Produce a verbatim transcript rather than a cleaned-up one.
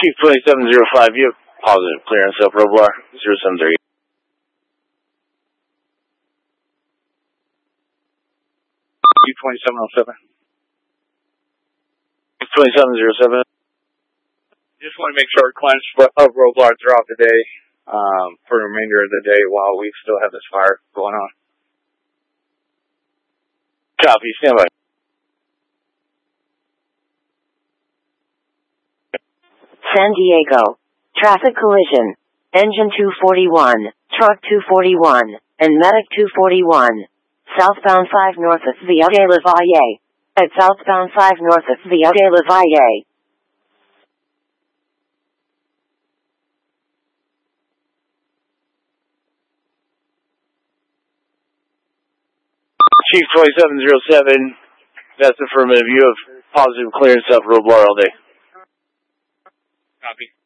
Chief twenty-seven zero five, you have positive clearance up Roblar zero seven three. Chief twenty-seven oh seven. Chief twenty-seven zero seven. Just want to make sure cleanse of Roblar throughout the day, um, for the remainder of the day while we still have this fire going on. Copy, stand by. San Diego. Traffic collision. Engine two forty-one, Truck two forty-one, and Medic two forty-one. Southbound five north of Via de la Valle. At southbound five north of Via de la Valle. Chief twenty-seven zero seven, that's affirmative. You have positive clearance up Roblar all day. Copy.